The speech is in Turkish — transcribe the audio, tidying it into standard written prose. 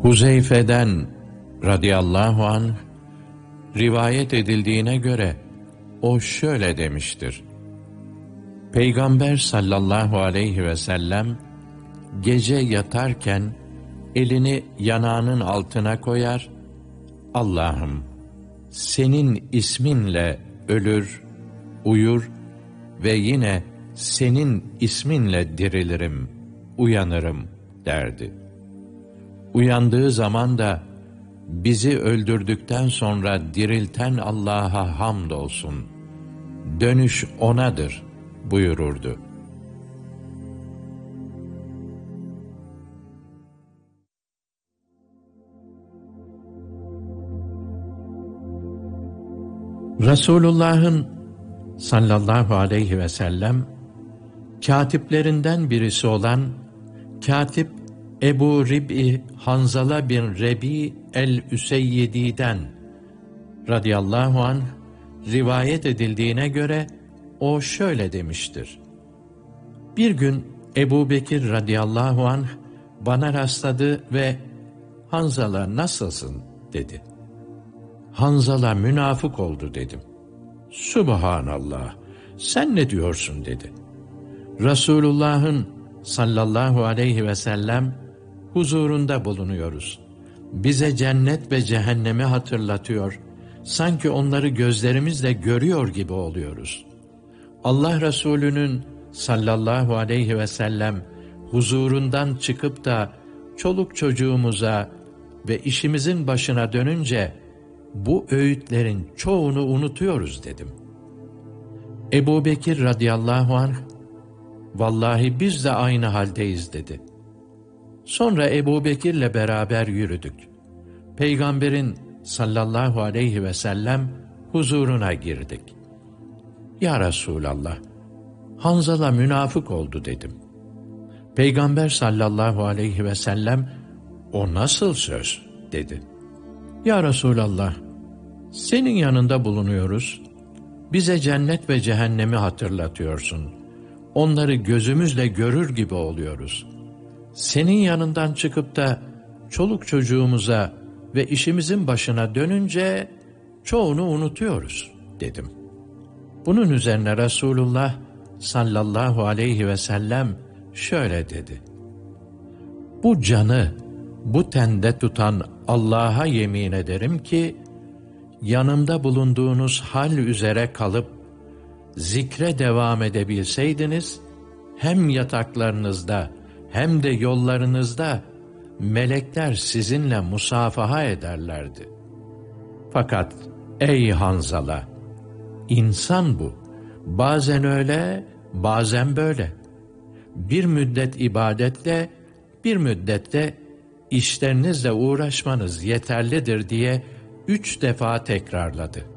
Huzeyfe'den radıyallahu anh rivayet edildiğine göre o şöyle demiştir: Peygamber sallallahu aleyhi ve sellem gece yatarken elini yanağının altına koyar, Allah'ım senin isminle ölür, uyur ve yine senin isminle dirilirim, uyanırım derdi. Uyandığı zaman da bizi öldürdükten sonra dirilten Allah'a hamdolsun, dönüş O'nadır buyururdu. Resulullah'ın sallallahu aleyhi ve sellem katiplerinden birisi olan Katip Ebu Rib'i Hanzala bin Rebi el-Üseyyidi'den radıyallahu anh rivayet edildiğine göre o şöyle demiştir: Bir gün Ebu Bekir radıyallahu anh bana rastladı ve Hanzala nasılsın dedi. Hanzala münafık oldu dedim. Subhanallah, sen ne diyorsun dedi. Resulullah'ın sallallahu aleyhi ve sellem huzurunda bulunuyoruz. Bize cennet ve cehennemi hatırlatıyor. Sanki onları gözlerimizle görüyor gibi oluyoruz. Allah Resulü'nün sallallahu aleyhi ve sellem huzurundan çıkıp da çoluk çocuğumuza ve işimizin başına dönünce bu öğütlerin çoğunu unutuyoruz dedim. Ebu Bekir radıyallahu anh, vallahi biz de aynı haldeyiz dedi. Sonra Ebu Bekir'le beraber yürüdük. Peygamberin sallallahu aleyhi ve sellem huzuruna girdik. Ya Resulallah, Hanzala münafık oldu dedim. Peygamber sallallahu aleyhi ve sellem, o nasıl söz dedi. Ya Resulallah, senin yanında bulunuyoruz. Bize cennet ve cehennemi hatırlatıyorsun. Onları gözümüzle görür gibi oluyoruz. Senin yanından çıkıp da çoluk çocuğumuza ve işimizin başına dönünce çoğunu unutuyoruz dedim. Bunun üzerine Resulullah sallallahu aleyhi ve sellem şöyle dedi: Bu canı bu tende tutan Allah'a yemin ederim ki, yanımda bulunduğunuz hal üzere kalıp zikre devam edebilseydiniz, hem yataklarınızda hem de yollarınızda melekler sizinle musafaha ederlerdi. Fakat ey Hanzala, insan bu. Bazen öyle, bazen böyle. Bir müddet ibadetle, bir müddette işlerinizle uğraşmanız yeterlidir diye 3 defa tekrarladı.